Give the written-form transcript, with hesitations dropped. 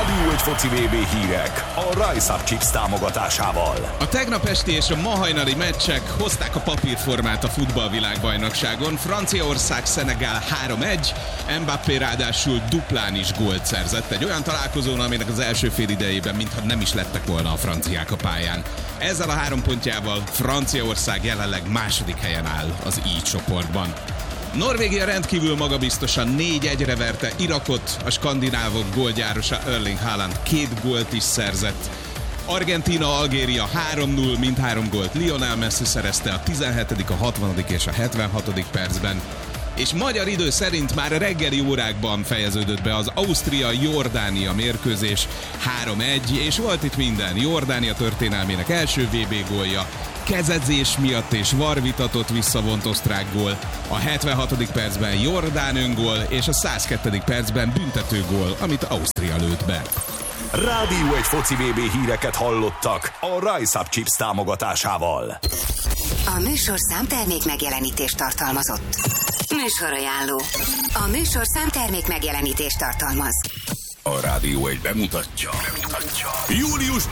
Rádió 1 foci VB hírek a Rise Up Chips támogatásával. A tegnap esti és a ma hajnali meccsek hozták a papírformát a futballvilágbajnokságon. Franciaország Szenegál 3-1, Mbappé ráadásul duplán is gólt szerzett. Egy olyan találkozón, aminek az első fél idejében mintha nem is lettek volna a franciák a pályán. Ezzel a 3 pontjával Franciaország jelenleg második helyen áll az I csoportban. Norvégia rendkívül magabiztosan 4-1-re verte Irakot, a skandinávok gólgyárosa Erling Haaland 2 gólt is szerzett. Argentína-Algéria 3-0, mindhárom gólt Lionel Messi szerezte a 17., a 60. és a 76. percben. És magyar idő szerint már a reggeli órákban fejeződött be az Ausztria-Jordánia mérkőzés 3-1, és volt itt minden. Jordánia történelmének első VB gólja, kezezés miatt és varvitatott visszavont osztrák gól, a 76. percben Jordán öngól, és a 102. percben büntetőgól, amit Ausztria lőtt be. Rádió 1 foci VB híreket hallottak a Rise Up Chips támogatásával. A műsorszám termék megjelenítést tartalmazott. Műsorajánló. A műsorszám termék megjelenítést tartalmaz. A Rádió 1 bemutatja. Július